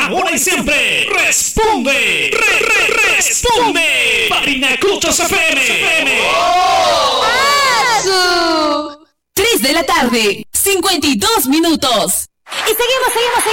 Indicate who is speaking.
Speaker 1: ahora y siempre, responde, responde, Parinacochos FM.
Speaker 2: ¡Asu! 3 de la tarde, 52 minutos. Y seguimos